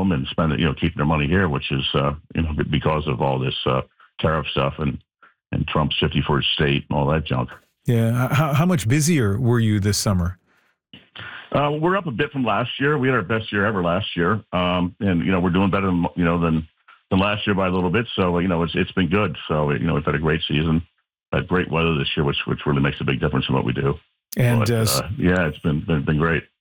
home and spend it, keeping their money here, which is, because of all this tariff stuff and Trump's 54th state and all that junk. Yeah. How much busier were you this summer? We're up a bit from last year. We had our best year ever last year. And, we're doing better than last year by a little bit. So, it's been good. So, we've had a great season, had great weather this year, which really makes a big difference in what we do. And it's been great.